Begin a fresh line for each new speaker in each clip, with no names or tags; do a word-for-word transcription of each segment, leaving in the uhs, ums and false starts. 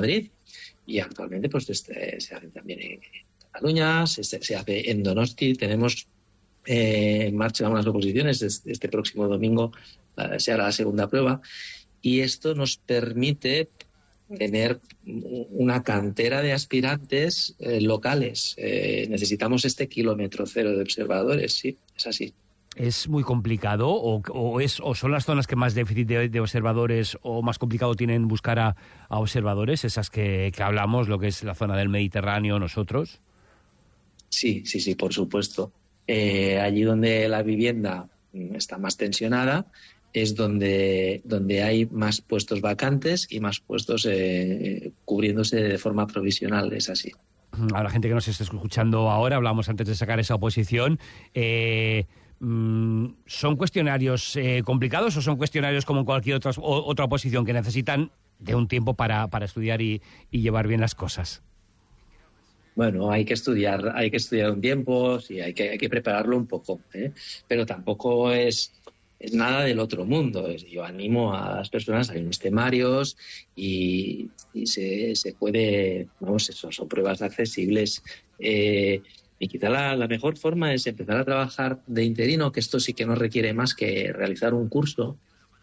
Madrid, y actualmente pues este, se hace también en Cataluña, se, se hace en Donosti. Tenemos eh, en marcha unas oposiciones. Este, este próximo domingo eh, se hará la segunda prueba, y esto nos permite tener una cantera de aspirantes eh, locales. Eh, necesitamos este kilómetro cero de observadores, sí, es así.
¿Es muy complicado o, o, es, o son las zonas que más déficit de, de observadores o más complicado tienen buscar a, a observadores, esas que, que hablamos, lo que es la zona del Mediterráneo, nosotros?
Sí, sí, sí, por supuesto. Eh, allí donde la vivienda está más tensionada es donde, donde hay más puestos vacantes y más puestos eh, cubriéndose de forma provisional, es así.
A la gente que nos está escuchando ahora, hablamos antes de sacar esa oposición, eh, ¿son cuestionarios eh, complicados o son cuestionarios como en cualquier otra, otra oposición que necesitan de un tiempo para, para estudiar y, y llevar bien las cosas?
Bueno, hay que estudiar, hay que estudiar un tiempo, sí, hay que, hay que prepararlo un poco, ¿eh? Pero tampoco es... es nada del otro mundo. Yo animo a las personas a unos temarios y, y se, se puede, vamos, eso, son pruebas accesibles. Eh, y quizá la, la mejor forma es empezar a trabajar de interino, que esto sí que no requiere más que realizar un curso.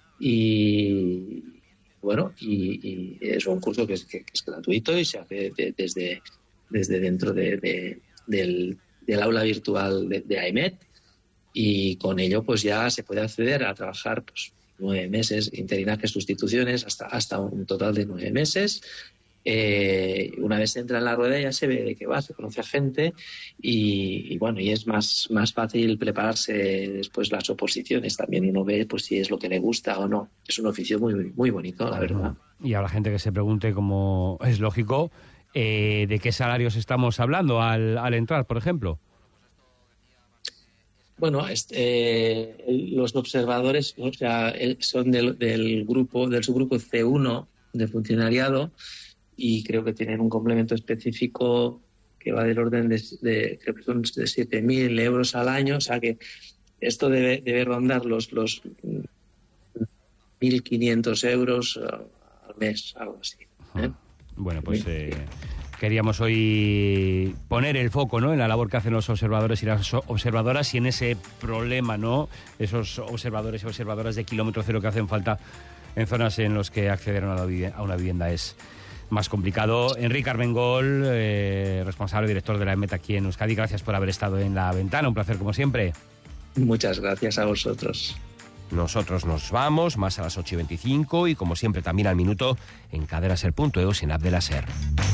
Y bueno, y, y es un curso que es, que, que es gratuito y se hace de, desde, desde dentro de, de, del, del aula virtual de, de AEMET. Y con ello pues ya se puede acceder a trabajar pues nueve meses, interinajes, sustituciones, hasta, hasta un total de nueve meses. Eh, una vez se entra en la rueda ya se ve de qué va, se conoce a gente y, y bueno, y es más, más fácil prepararse después las oposiciones. También uno ve pues si es lo que le gusta o no. Es un oficio muy, muy bonito, la verdad.
Y a la gente que se pregunte, como es lógico, eh, ¿de qué salarios estamos hablando al, al entrar, por ejemplo?
Bueno, este, eh, los observadores, o sea, son del, del grupo, del subgrupo C uno de funcionariado, y creo que tienen un complemento específico que va del orden de, de creo que son de siete mil euros al año, o sea que esto debe, debe rondar los los mil quinientos euros al mes, algo así, ¿eh?
Bueno, pues eh, queríamos hoy poner el foco, ¿no?, en la labor que hacen los observadores y las observadoras, y en ese problema, ¿no?, esos observadores y observadoras de kilómetro cero que hacen falta en zonas en las que acceder a una vivienda, a una vivienda es más complicado. Enrique Armengol, eh, responsable director de la AEMET aquí en Euskadi, gracias por haber estado en La Ventana, un placer como siempre.
Muchas gracias a vosotros.
Nosotros nos vamos, más a las ocho y veinticinco, y como siempre también al minuto en cadena ser punto eus y en app de la SER.